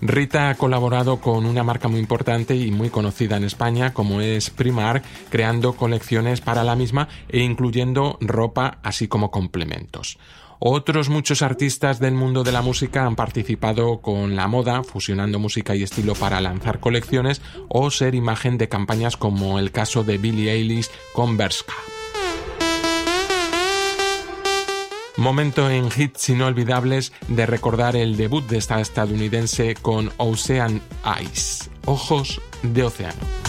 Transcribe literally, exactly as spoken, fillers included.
Rita ha colaborado con una marca muy importante y muy conocida en España como es Primark, creando colecciones para la misma e incluyendo ropa así como complementos. Otros muchos artistas del mundo de la música han participado con la moda, fusionando música y estilo para lanzar colecciones o ser imagen de campañas, como el caso de Billie Eilish con Bershka. Momento en hits inolvidables de recordar el debut de esta estadounidense con Ocean Eyes, Ojos de Océano.